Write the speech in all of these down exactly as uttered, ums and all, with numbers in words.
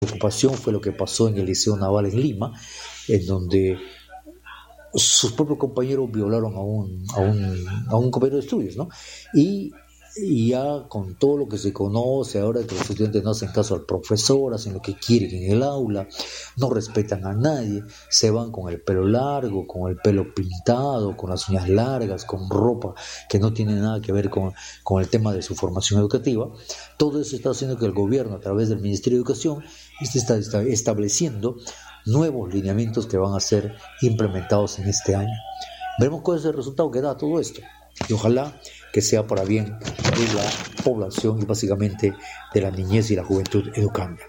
preocupación fue lo que pasó en el Liceo Naval en Lima, en donde sus propios compañeros violaron a un, a un, a un compañero de estudios, ¿no? Y, y ya con todo lo que se conoce ahora, que los estudiantes no hacen caso al profesor, hacen lo que quieren en el aula, no respetan a nadie, se van con el pelo largo, con el pelo pintado, con las uñas largas, con ropa que no tiene nada que ver con, con el tema de su formación educativa. Todo eso está haciendo que el gobierno, a través del Ministerio de Educación, esté está, está estableciendo nuevos lineamientos que van a ser implementados en este año. Veremos cuál es el resultado que da todo esto y ojalá que sea para bien de la población y básicamente de la niñez y la juventud educanda.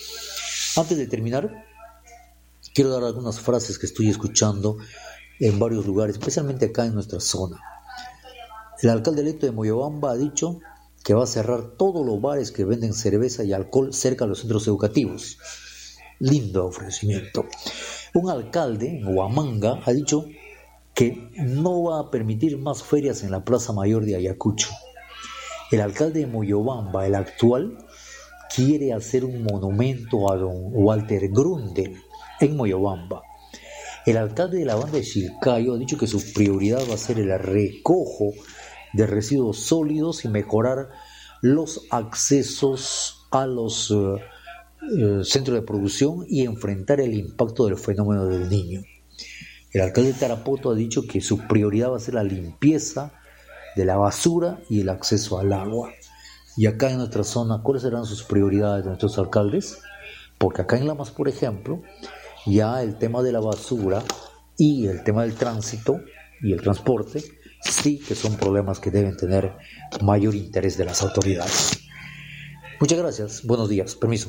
Antes de terminar, quiero dar algunas frases que estoy escuchando en varios lugares, especialmente acá en nuestra zona. El alcalde electo de Moyobamba ha dicho que va a cerrar todos los bares que venden cerveza y alcohol cerca de los centros educativos. Lindo ofrecimiento. Un alcalde en Huamanga ha dicho que no va a permitir más ferias en la Plaza Mayor de Ayacucho. El alcalde de Moyobamba, el actual, quiere hacer un monumento a don Walter Grundel en Moyobamba. El alcalde de la banda de Chilcayo ha dicho que su prioridad va a ser el recojo de residuos sólidos y mejorar los accesos a los uh, uh, centros de producción y enfrentar el impacto del fenómeno del Niño. El alcalde de Tarapoto ha dicho que su prioridad va a ser la limpieza de la basura y el acceso al agua. Y acá en nuestra zona, ¿cuáles serán sus prioridades de nuestros alcaldes? Porque acá en Lamas, por ejemplo, ya el tema de la basura y el tema del tránsito y el transporte sí que son problemas que deben tener mayor interés de las autoridades. Muchas gracias, buenos días, permiso.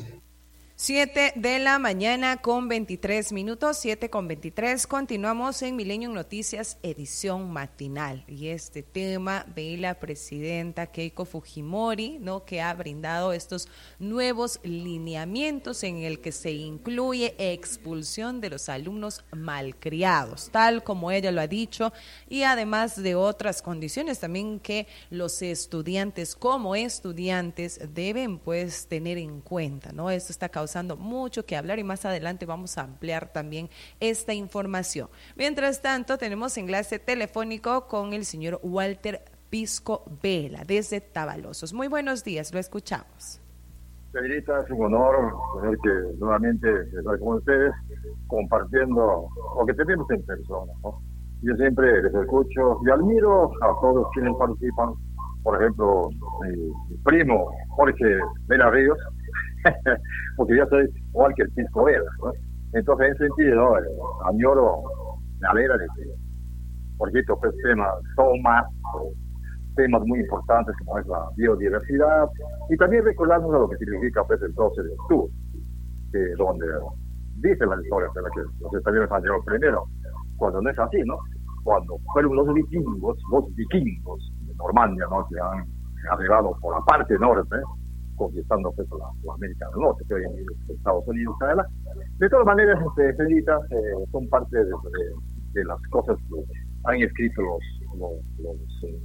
siete de la mañana con veintitrés minutos, siete con veintitrés. Continuamos en Milenio Noticias, edición matinal. Y este tema de la presidenta Keiko Fujimori, ¿no?, que ha brindado estos nuevos lineamientos en el que se incluye expulsión de los alumnos malcriados, tal como ella lo ha dicho, y además de otras condiciones también que los estudiantes como estudiantes deben pues tener en cuenta, ¿no? Esto está causando causando mucho que hablar y más adelante vamos a ampliar también esta información. Mientras tanto, tenemos enlace telefónico con el señor Walter Pisco Vela desde Tavalosos. Muy buenos días, lo escuchamos. Señorita, es un honor tener que nuevamente estar con ustedes compartiendo lo que tenemos en persona, ¿no? Yo siempre les escucho y admiro a todos quienes participan. Por ejemplo, mi, mi primo Jorge Vela Ríos, porque yo soy igual que el Pisco Vela, ¿no? Entonces, en ese sentido, eh, añoro, me alegra de que, porque estos pues, temas son más eh, temas muy importantes como es la biodiversidad, y también recordarnos a lo que significa pues, el doce de octubre, que donde dice la historia de la que los españoles han llegado primero, cuando no es así, ¿no? Cuando fueron los vikingos, los vikingos de Normandía, ¿no?, que han arribado por la parte norte, ¿eh?, conquistando pues, la, la América del Norte, que hoy en día es Estados Unidos, adelante. De todas maneras, este, señoritas, eh, son parte de, de, de las cosas que han escrito los, los, los eh,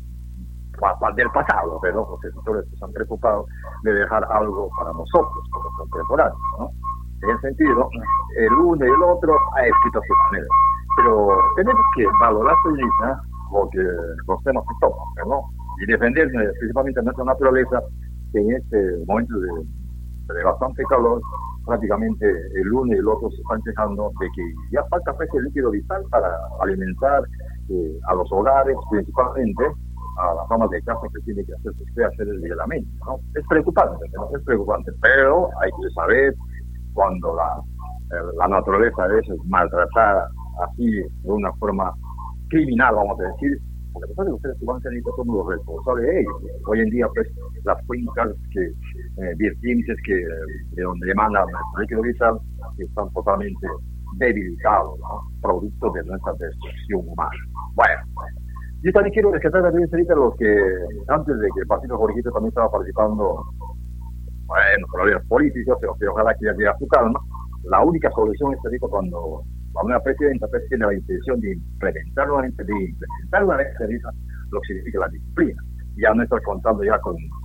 del pasado, pero los escritores se han preocupado de dejar algo para nosotros, como contemporáneos, ¿no? En ese sentido, el uno y el otro ha escrito a su manera, pero tenemos que valorar, señorita, lo que los temas que tocan, ¿no? Y defender eh, principalmente nuestra naturaleza, que en este momento de, de bastante calor, prácticamente el uno y el otro se están quejando de que ya falta pues, el líquido vital para alimentar eh, a los hogares, principalmente a las amas de casa que tiene que hacer usted hacer el reglamento, ¿no? Es preocupante, ¿no? Es preocupante, pero hay que saber cuando la, la naturaleza a veces maltratada así de una forma criminal, vamos a decir, porque después de ustedes que van a ser somos los responsables de ellos. Hoy en día, pues, las cuencas que eh, vertientes que de donde emanan el líquido vital están totalmente debilitados, ¿no?, producto de nuestra destrucción humana. Bueno, yo también quiero rescatar también, señorita, los que antes de que el partido Jorgito también estaba participando, bueno, problemas políticos, pero que ojalá que ya llegue a su calma. La única solución es, señorita, cuando la nueva presidenta pues, tiene la intención de implementar nuevamente, de implementar una vez, señorita, lo que significa la disciplina. Ya no estar contando ya con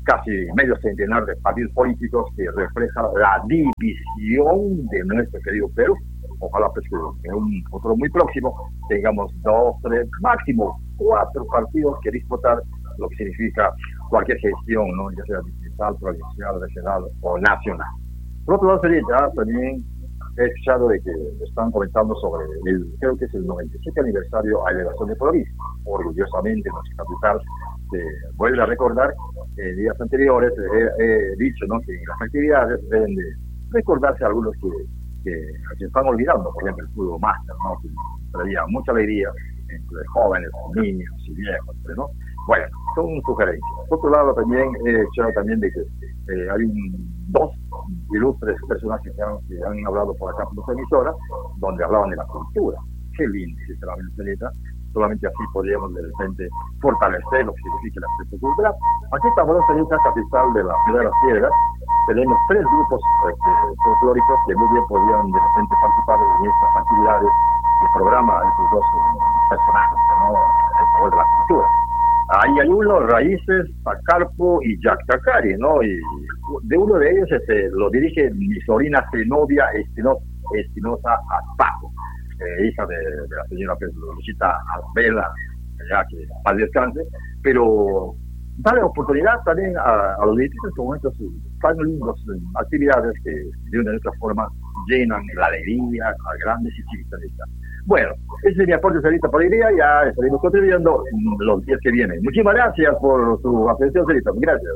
casi medio centenar de partidos políticos que refleja la división de nuestro querido Perú. Ojalá pues que en un futuro muy próximo tengamos dos, tres, máximo cuatro partidos que disputar lo que significa cualquier gestión, ¿no? Ya sea distrital, provincial, regional o nacional. Por otro lado, Sarita, también he escuchado de que están comentando sobre el, creo que es el noventa y siete aniversario a elevación de Poroví. Orgullosamente, nuestra capital se vuelve a recordar. En días anteriores he, he dicho, ¿no?, que en las actividades deben de recordarse algunos que, que se están olvidando, por ejemplo, el fútbol máster, ¿no?, que traía mucha alegría entre jóvenes, niños y viejos, ¿no? Bueno, son sugerencias. Por otro lado, también he escuchado también de que eh, hay un, dos ilustres personajes que han, que han hablado por acá por las emisoras, donde hablaban de la cultura. Qué lindo, sinceramente, solamente así podríamos de repente fortalecer lo que significa el aspecto cultural. Aquí estamos en la capital de la ciudad de las piedras. Tenemos tres grupos este, folclóricos que muy bien podrían de repente participar en estas actividades que programa estos dos personajes, ¿no?, en favor de la cultura. Ahí hay uno, Raíces, Pacarpo y Yactacari, ¿no? Y de uno de ellos este, lo dirige mi sobrina Zenobia Espinosa, Espinosa Aspajo, eh, hija de, de la señora pues, Luchita Alvela, ya que más descanse, pero darle oportunidad también a, a los dirigentes con estas tan lindas actividades que de una u otra forma llenan la alegría a grandes y chicas. Bueno, ese es mi aporte, Sarita, por hoy día. Ya estaremos contribuyendo los días que vienen. Muchísimas gracias por su atención, Sarita. Gracias.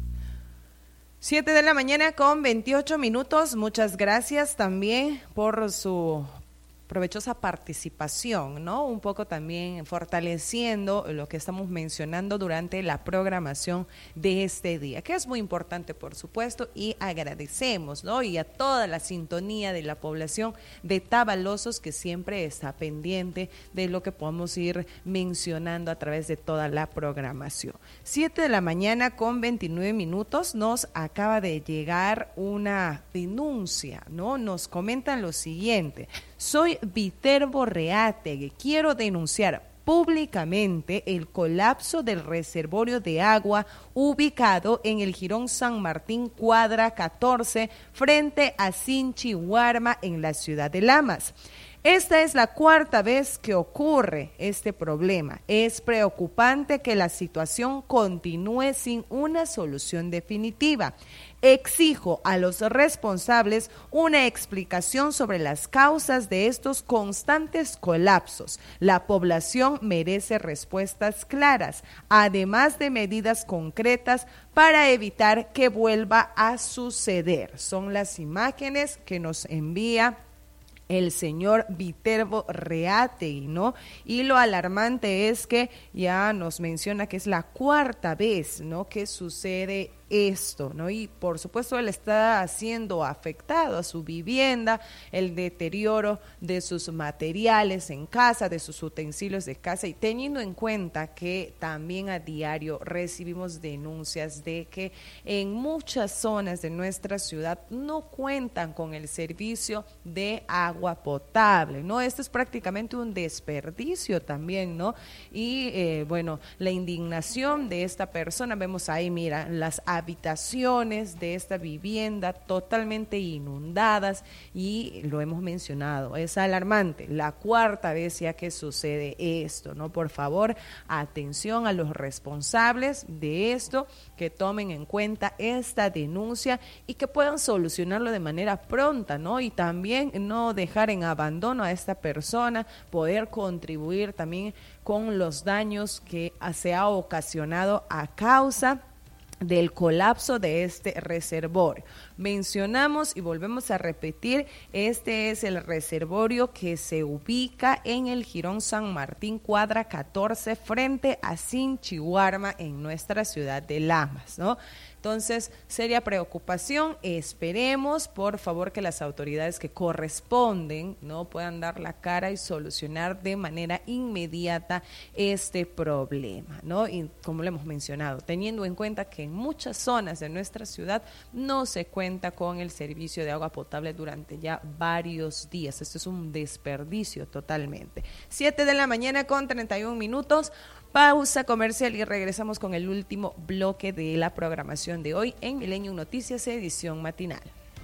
Siete de la mañana con veintiocho minutos. Muchas gracias también por su provechosa participación, ¿no? Un poco también fortaleciendo lo que estamos mencionando durante la programación de este día, que es muy importante, por supuesto, y agradecemos, ¿no? Y a toda la sintonía de la población de Tabalosos, que siempre está pendiente de lo que podemos ir mencionando a través de toda la programación. Siete de la mañana con veintinueve minutos, nos acaba de llegar una denuncia, ¿no? Nos comentan lo siguiente: soy Viterbo Reategui, quiero denunciar públicamente el colapso del reservorio de agua ubicado en el Jirón San Martín, cuadra catorce, frente a Sinchihuarma, en la ciudad de Lamas. Esta es la cuarta vez que ocurre este problema. Es preocupante que la situación continúe sin una solución definitiva. Exijo a los responsables una explicación sobre las causas de estos constantes colapsos. La población merece respuestas claras, además de medidas concretas para evitar que vuelva a suceder. Son las imágenes que nos envía el señor Viterbo Reategui, ¿no? Y lo alarmante es que ya nos menciona que es la cuarta vez, ¿no?, que sucede esto, ¿no? Y por supuesto él está siendo afectado a su vivienda, el deterioro de sus materiales en casa, de sus utensilios de casa, y teniendo en cuenta que también a diario recibimos denuncias de que en muchas zonas de nuestra ciudad no cuentan con el servicio de agua potable, ¿no? Esto es prácticamente un desperdicio también, ¿no? Y eh, bueno, la indignación de esta persona, vemos ahí, mira, las habitaciones de esta vivienda totalmente inundadas, y lo hemos mencionado, es alarmante, la cuarta vez ya que sucede esto, ¿no? Por favor, atención a los responsables de esto, que tomen en cuenta esta denuncia y que puedan solucionarlo de manera pronta, ¿no? Y también no dejar en abandono a esta persona, poder contribuir también con los daños que se ha ocasionado a causa del colapso de este reservorio. Mencionamos y volvemos a repetir, este es el reservorio que se ubica en el Jirón San Martín, cuadra catorce, frente a Sinchihuarma, en nuestra ciudad de Lamas, ¿no? Entonces, seria preocupación. Esperemos, por favor, que las autoridades que corresponden, ¿no?, puedan dar la cara y solucionar de manera inmediata este problema, ¿no? Y como lo hemos mencionado, teniendo en cuenta que en muchas zonas de nuestra ciudad no se cuenta con el servicio de agua potable durante ya varios días. Esto es un desperdicio totalmente. Siete de la mañana con treinta y un minutos. Pausa comercial y regresamos con el último bloque de la programación edición de hoy en Millennium Noticias, edición matinal.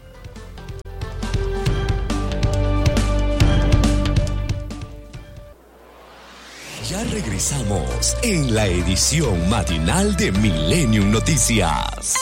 Ya regresamos en la edición matinal de Millennium Noticias.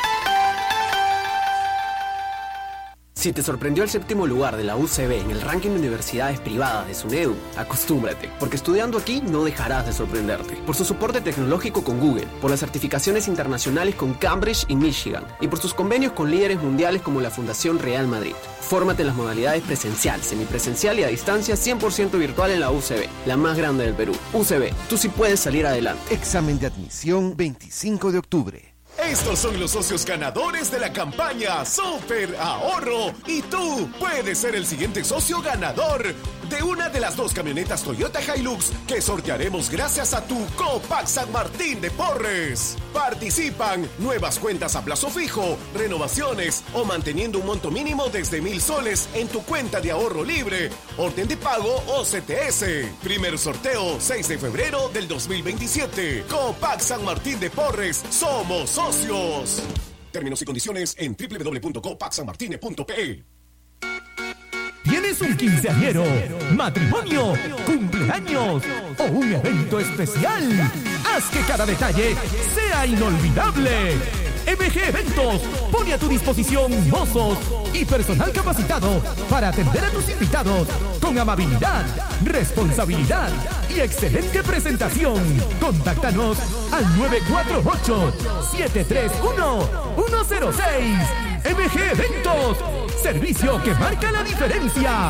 Si te sorprendió el séptimo lugar de la U C B en el ranking de universidades privadas de SUNEDU, acostúmbrate, porque estudiando aquí no dejarás de sorprenderte. Por su soporte tecnológico con Google, por las certificaciones internacionales con Cambridge y Michigan, y por sus convenios con líderes mundiales como la Fundación Real Madrid. Fórmate en las modalidades presencial, semipresencial y a distancia cien por ciento virtual en la U C B, la más grande del Perú. U C B, tú sí puedes salir adelante. Examen de admisión veinticinco de octubre. Estos son los socios ganadores de la campaña Super Ahorro y tú puedes ser el siguiente socio ganador de una de las dos camionetas Toyota Hilux que sortearemos gracias a tu Copac San Martín de Porres. Participan nuevas cuentas a plazo fijo, renovaciones o manteniendo un monto mínimo desde mil soles en tu cuenta de ahorro libre, orden de pago o C T S. Primer sorteo seis de febrero del dos mil veintisiete. Copac San Martín de Porres, somos socios. Términos y condiciones en doble u doble u doble u punto copac san martine punto p e. ¿Tienes un quinceañero, matrimonio, cumpleaños o un evento especial? Haz que cada detalle sea inolvidable. M G Eventos pone a tu disposición mozos y personal capacitado para atender a tus invitados con amabilidad, responsabilidad y excelente presentación. Contáctanos al nueve cuatro ocho, siete tres uno, uno cero seis. M G Eventos, servicio que marca la diferencia.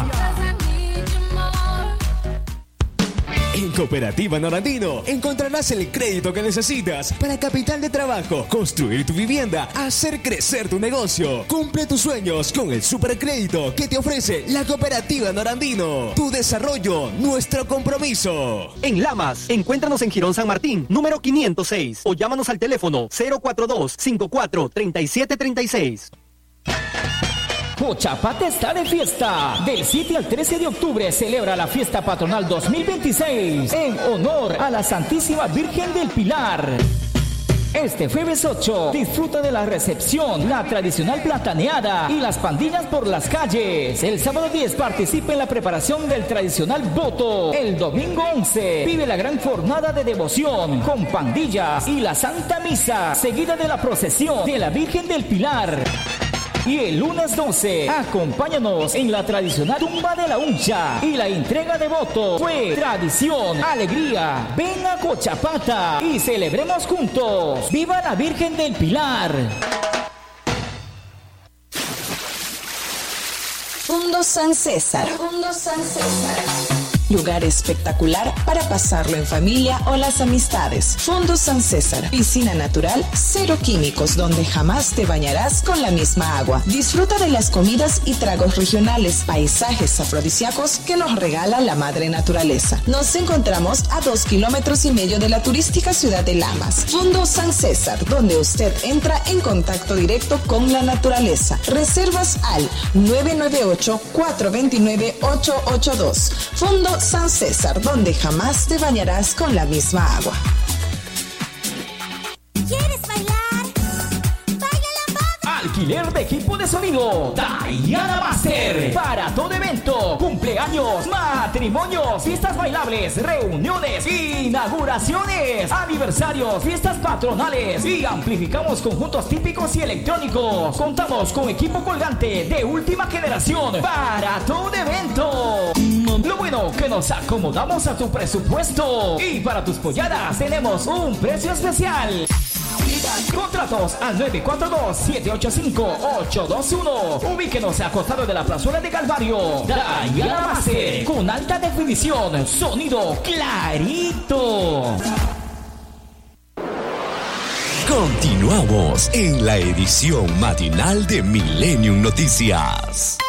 En Cooperativa Norandino encontrarás el crédito que necesitas para capital de trabajo, construir tu vivienda, hacer crecer tu negocio. Cumple tus sueños con el supercrédito que te ofrece la Cooperativa Norandino. Tu desarrollo, nuestro compromiso. En Lamas, encuéntranos en Girón San Martín, número quinientos seis, o llámanos al teléfono cero cuatro dos, cinco cuatro, tres siete tres seis. Cochapata está de fiesta. Del siete al trece de octubre celebra la fiesta patronal dos mil veintiséis en honor a la Santísima Virgen del Pilar. Este jueves ocho, disfruta de la recepción, la tradicional plataneada y las pandillas por las calles. El sábado diez, participa en la preparación del tradicional voto. El domingo once, vive la gran jornada de devoción con pandillas y la Santa Misa, seguida de la procesión de la Virgen del Pilar. Y el lunes doce, acompáñanos en la tradicional tumba de la Uncha y la entrega de votos. Fue tradición, alegría. Ven a Cochapata y celebremos juntos. ¡Viva la Virgen del Pilar! Fundo San César. Fundo San César. Lugar espectacular para pasarlo en familia o las amistades. Fondo San César. Piscina natural, cero químicos, donde jamás te bañarás con la misma agua. Disfruta de las comidas y tragos regionales, paisajes afrodisíacos que nos regala la madre naturaleza. Nos encontramos a dos kilómetros y medio de la turística ciudad de Lamas. Fondo San César, donde usted entra en contacto directo con la naturaleza. Reservas al nueve nueve ocho, cuatro dos nueve, ocho ocho dos. Fondo San César, donde jamás te bañarás con la misma agua. ¿Quieres bailar? Alquiler de equipo de sonido Diana Master. Para todo evento, cumpleaños, matrimonios, fiestas bailables, reuniones, inauguraciones, aniversarios, fiestas patronales y amplificamos conjuntos típicos y electrónicos. Contamos con equipo colgante de última generación para todo evento. Lo bueno que nos acomodamos a tu presupuesto y para tus polladas tenemos un precio especial. Contratos al nueve cuatro dos, siete ocho cinco, ocho dos uno. Ubíquenos a costado de la plazuela de Calvario. Diana Master, con alta definición, sonido clarito. Continuamos en la edición matinal de Millennium Noticias.